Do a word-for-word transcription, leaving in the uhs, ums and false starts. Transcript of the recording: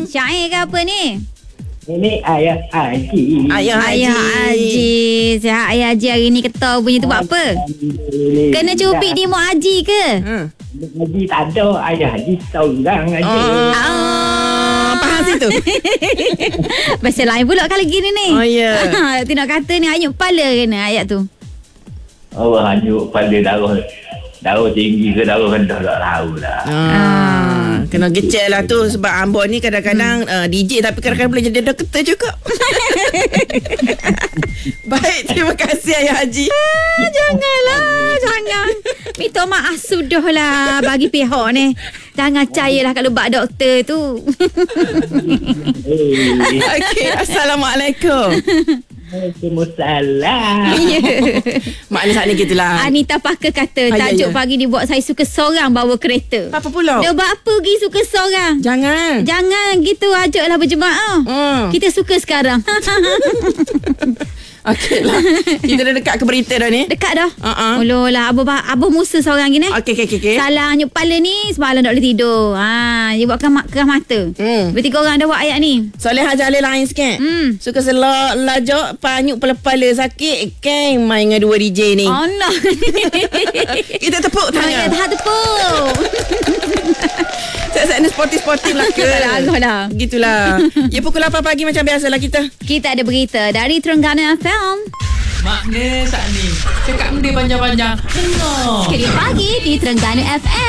Syair ke apa ni? Ini ayah Haji. Ayah Haji. Ayah Haji. Sihat Ayah Haji hari ni ketau punya tu buat apa? Kena cupik di Mak Haji ke? Hmm. Haji tak ada. Ayah Haji seorang aja. Oh. Oh. Faham situ? Bahasa lain pula kalau gini ni. Oh, ya. Yeah. Tu nak kata ni hanyut kepala kena ayat tu. Oh, hanyut pada darah. Darah tinggi ke darah rendah tak tahu lah. Ah, kena gecek lah tu. Sebab Ambon ni kadang-kadang hmm. uh, D J tapi kadang-kadang boleh jadi doktor juga. Baik, terima kasih Ayah Haji. Ah, janganlah, jangan. Minta maaf sudah lah bagi pihak ni. Jangan percayalah kalau bak doktor tu. Okey, Assalamualaikum. Waalaikumsalam. Maknanya saat ni gitulah. Anita Parker kata Ah, tajuk ya, ya. pagi ni buat saya suka seorang bawa kereta. Apa pula? Dia buat apa pergi suka seorang? Jangan. Jangan gitu, ajaklah berjemaah. Hmm. Kita suka sekarang. Okey lah. Kita dah dekat ke berita dah ni. Dekat dah. Uh-uh. Uluh lah, Abah, Abah Musa seorang gini. Okey, okey, okey. Okay. Salah hanyut kepala ni semalam tak boleh tidur. Ha, dia buatkan mak kerah mata. Hmm. Bertiga orang dah buat ayat ni. Soleh Jalil lain sikit. Hmm. Suka selak lajak panyuk kepala sakit. Keng main dengan dua D J ni. Oh no. Kita tepuk Tangan tangan. tahan tepuk. Set-set ni sportif-sportif lah ke. Tak lah dah. Gitulah. Ya, pukul lapan pagi macam biasalah kita. Kita ada berita dari Terengganu F M. Makna saat ni cakap benda panjang-panjang. Dengar. Sekali pagi di Terengganu F M.